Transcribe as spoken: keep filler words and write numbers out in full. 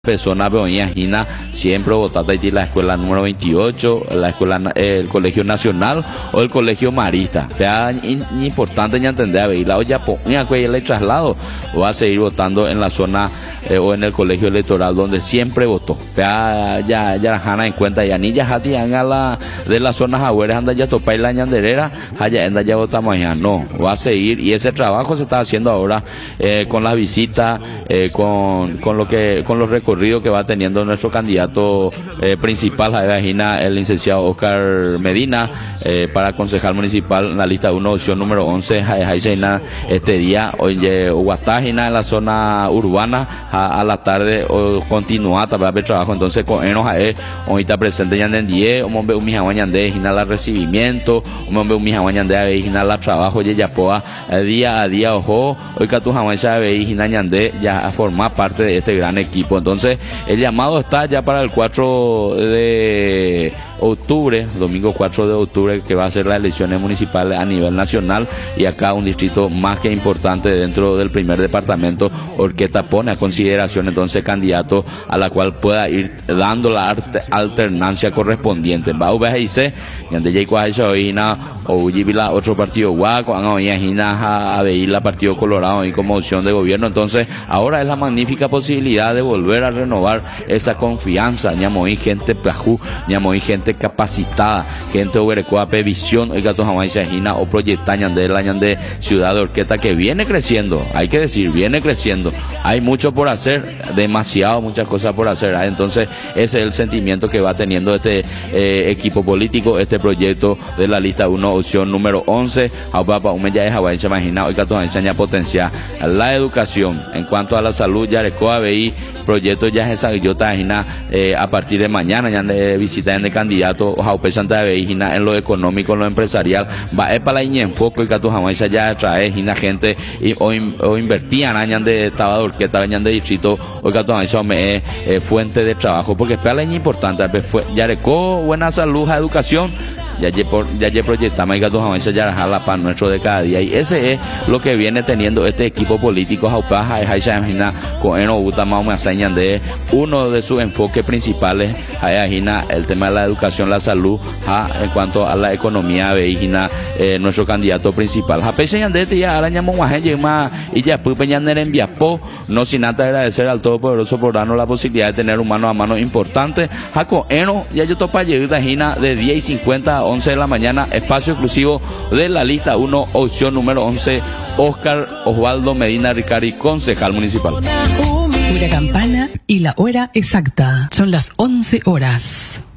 Persona Beoña Gina siempre votada y la escuela número veintiocho, la escuela, eh, el colegio nacional o el colegio marista. Es importante ya entender, ver la olla ponía que el traslado va a seguir votando en la zona eh, o en el colegio electoral donde siempre votó. Ya ya ya jana en cuenta ya ni ya hati anga la de las zonas abuelas anda ya topa y la ñanderera, allá anda ya votamos ya no, va a seguir y ese trabajo se está haciendo ahora eh, con las visitas, eh, con con lo que con los recorridos que va teniendo nuestro candidato eh, principal, imagina el licenciado Oscar Medina, eh, para concejal municipal en la lista uno, opción número once, este día, hoy Huatágina en la zona urbana, a, a la tarde, o continúa también el trabajo, entonces con enos a hoy está presente ya en diez, un hombre un mijaguañande, gina la recibimiento, un hombre un mijaguañande, gina la trabajo, ya poa día a día, ojo, hoy que tu jamás ya veis, gina ñande, ya a formar parte de este gran equipo, entonces el llamado está ya para el cuatro de octubre, domingo cuatro de octubre, que va a ser las elecciones municipales a nivel nacional, y acá un distrito más que importante dentro del primer departamento, Orqueta pone a consideración entonces candidato a la cual pueda ir dando la alternancia correspondiente. Va a ver y se, y ante ya hoy o la otro partido guaco, a ver la partido Colorado y como opción de gobierno. Entonces ahora es la magnífica posibilidad de volver a renovar esa confianza. Ñamoí gente plajú, ñamoí gente capacitada, gente oberecoa visión, oiga tu jamás imagina o proyectaña de la de ciudad de Orqueta que viene creciendo, hay que decir, viene creciendo, hay mucho por hacer, demasiado, muchas cosas por hacer, ¿eh? Entonces ese es el sentimiento que va teniendo este eh, equipo político, este proyecto de la lista uno, opción número once, a papa un ya es Hawaii, se imagina, oiga tu jamás potencia la educación, en cuanto a la salud, ya recoa veí proyecto ya es esa yo eh, a partir de mañana ya de visita de candidato Jaupe Santa Veigina en lo económico, en lo empresarial, va es para la enfoque y que tu jamás ya trae gina gente y, o, o invertían añan de estaba de Orqueta, venían de distrito, o que tu jamás me es eh, fuente de trabajo, porque es la importante, ya recó buena salud, educación, ya ya proyectamos y que tu jamás ya la para nuestro de cada día, y ese es lo que viene teniendo este equipo político Jaupaja con Eno Utama de uno de sus enfoques principales, el tema de la educación, la salud, en cuanto a la economía, veigina eh, nuestro candidato principal. Y ya no sin antes agradecer al Todopoderoso por darnos la posibilidad de tener un mano a mano importante. Jaco Eno, ya yo topa llegada de diez y cincuenta a once de la mañana, espacio exclusivo de la lista uno, opción número once, Oscar Osvaldo Medina Ricari, concejal municipal. Una campana y la hora exacta. Son las once horas.